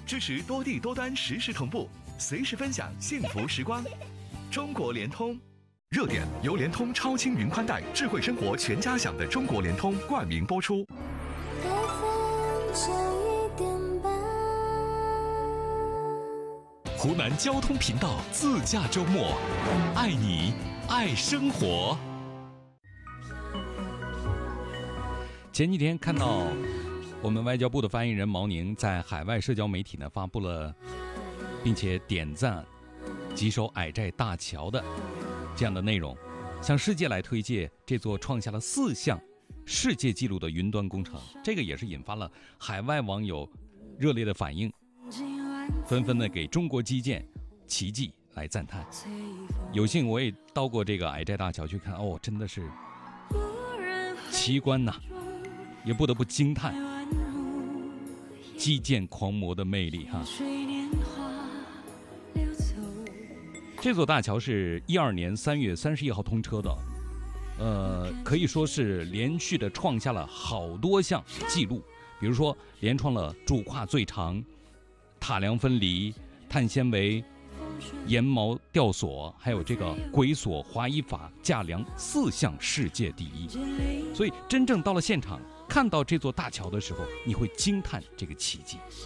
支持多地多端实时同步，随时分享幸福时光。中国联通。热点由联通超轻云宽带智慧生活全家享的中国联通冠名播出。湖南交通频道自驾周末，爱你爱生活。 前几天看到我们外交部的发言人毛宁在海外社交媒体呢发布了，并且点赞几首矮寨大桥的这样的内容，向世界来推介这座创下了4项世界纪录的云端工程。这个也是引发了海外网友热烈的反应，纷纷的给中国基建奇迹来赞叹。有幸我也到过这个矮寨大桥去看，真的是奇观呐，也不得不惊叹基建狂魔的魅力哈。这座大桥是12年3月31号通车的，可以说是连续的创下了好多项记录，比如说连创了主跨最长、塔梁分离、碳纤维、檐毛吊索，还有这个轨索滑移法架梁4项世界第一。所以真正到了现场看到这座大桥的时候，你会惊叹这个奇迹。